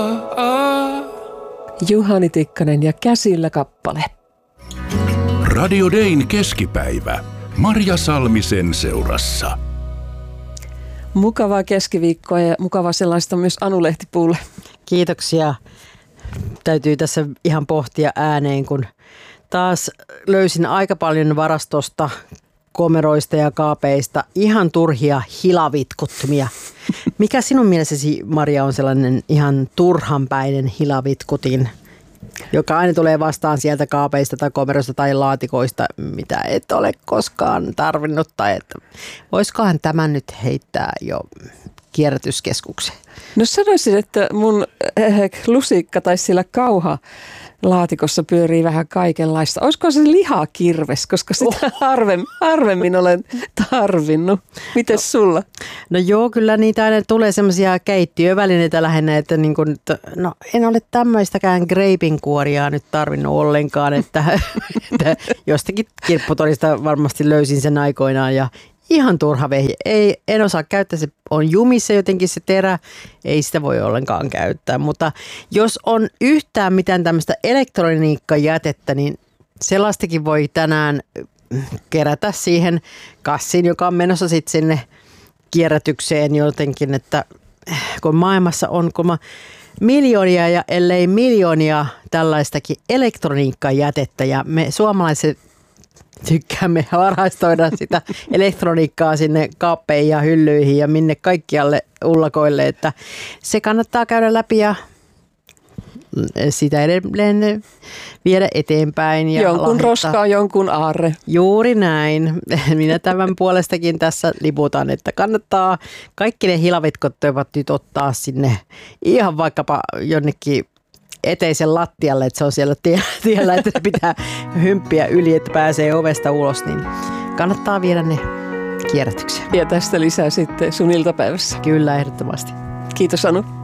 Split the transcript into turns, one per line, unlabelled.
Juhani Tikkanen ja Käsillä kappale.
Radio Dayn keskipäivä. Marja Salmisen seurassa.
Mukavaa keskiviikkoa ja mukavaa sellaista myös Anu Lehtipuulle.
Kiitoksia. Täytyy tässä ihan pohtia ääneen, kun taas löysin aika paljon varastosta, komeroista ja kaapeista ihan turhia hilavitkuttimia. Mikä sinun mielessäsi, Maria, on sellainen ihan turhanpäinen hilavitkutin, joka aina tulee vastaan sieltä kaapeista tai komeroista tai laatikoista, mitä et ole koskaan tarvinnut, tai että voisikohan tämän nyt heittää jo kierrätyskeskukseen?
No sanoisin, että mun lusikka tai sillä laatikossa pyörii vähän kaikenlaista. Olisiko se lihakirves, koska sitä harvemmin olen tarvinnut. Mites sulla?
No joo, kyllä niitä aina tulee semmoisia keittiövälineitä lähinnä, että niin kun, no en ole tämmöistäkään greipinkuoriaa nyt tarvinnut ollenkaan, että jostakin kirpputorista varmasti löysin sen aikoinaan ja ihan turha vehje. En osaa käyttää, se on jumissa jotenkin se terä, ei sitä voi ollenkaan käyttää. Mutta jos on yhtään mitään tämmöistä elektroniikkajätettä, niin sellaistakin voi tänään kerätä siihen kassiin, joka on menossa sitten sinne kierrätykseen jotenkin, että kun maailmassa on miljoonia ja ellei miljoonia tällaistakin elektroniikkajätettä ja me suomalaiset tykkäämme varastoida sitä elektroniikkaa sinne kaappeihin ja hyllyihin ja minne kaikkialle ullakoille, että se kannattaa käydä läpi ja sitä edelleen viedä eteenpäin. Ja
jonkun
lahjoittaa.
roskaa, jonkun aarre.
Juuri näin. Minä tämän puolestakin tässä liputan, että kannattaa kaikki ne hilavitkottoivat nyt ottaa sinne ihan vaikkapa jonnekin eteisen lattialle, että se on siellä tiellä, että pitää hymppiä yli, että pääsee ovesta ulos, niin kannattaa viedä ne kierrätykseen.
Ja tästä lisää sitten sun iltapäivässä.
Kyllä, ehdottomasti.
Kiitos Anu.